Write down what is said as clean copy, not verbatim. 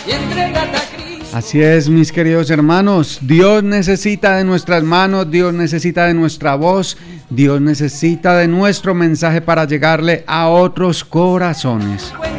y entrégate a Cristo. Así es, mis queridos hermanos, Dios necesita de nuestras manos, Dios necesita de nuestra voz, Dios necesita de nuestro mensaje para llegarle a otros corazones.